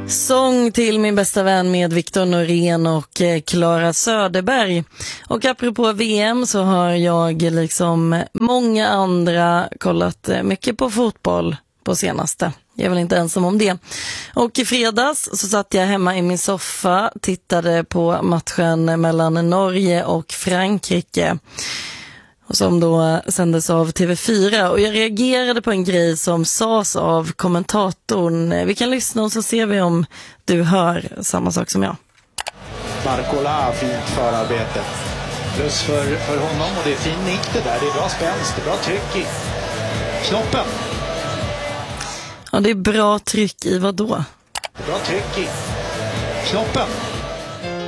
Sång till min bästa vän med Victor Norén och Clara Söderberg. Och apropå VM så har jag liksom många andra kollat mycket på fotboll på senaste. Jag är väl inte ensam om det. Och i fredags så satt jag hemma i min soffa, tittade på matchen mellan Norge och Frankrike. Som då sändes av TV4, och jag reagerade på en grej som sades av kommentatorn. Vi kan lyssna och så ser vi om du hör samma sak som jag. Markola, fint förarbete. Plus för honom, och det är fin nick det där. Det är bra spänst, det är bra tryck i knoppen. Ja, det är bra tryck i vad då? Det är bra tryck i knoppen.